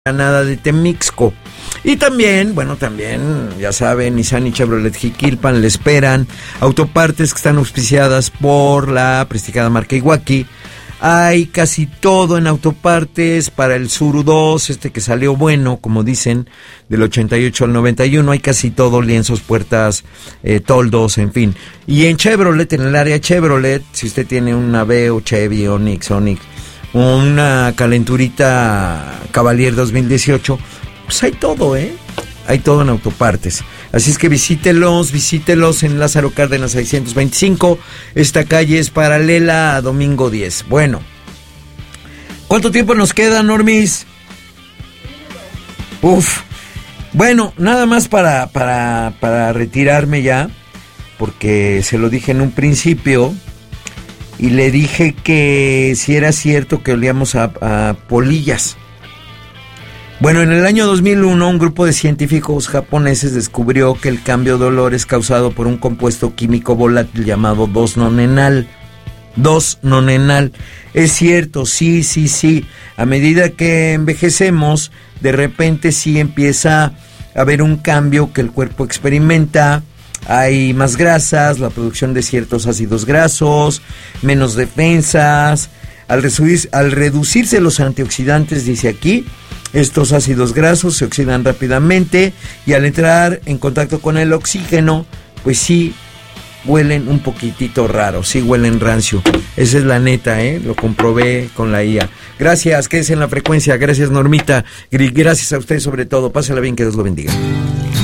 Nada de Temixco. Y también, ya saben, Nissan y Chevrolet Jiquilpan le esperan. Autopartes que están auspiciadas por la prestigiada marca Iwaki. Hay casi todo en autopartes para el Tsuru 2, que salió bueno, como dicen, del 88 al 91. Hay casi todo, lienzos, puertas, toldos, en fin. Y en Chevrolet, en el área Chevrolet, si usted tiene un Aveo, Chevy, Onix, una Calenturita Cavalier 2018, pues hay todo, hay todo en autopartes. Así es que visítelos en Lázaro Cárdenas 625. Esta calle es paralela a Domingo 10. Bueno, ¿cuánto tiempo nos queda, Normis? Bueno, nada más para retirarme ya, porque se lo dije en un principio. Y le dije que si era cierto que olíamos a polillas. Bueno, en el año 2001, un grupo de científicos japoneses descubrió que el cambio de olor es causado por un compuesto químico volátil llamado 2-nonenal. 2-nonenal. Es cierto, sí. A medida que envejecemos, de repente sí empieza a haber un cambio que el cuerpo experimenta. Hay más grasas, la producción de ciertos ácidos grasos, menos defensas. Al reducirse los antioxidantes, dice aquí, estos ácidos grasos se oxidan rápidamente y al entrar en contacto con el oxígeno, pues sí huelen un poquitito raro, sí huelen rancio. Esa es la neta, lo comprobé con la IA. Gracias, quédese en la frecuencia. Gracias, Normita. Gracias a usted sobre todo. Pásala bien, que Dios lo bendiga.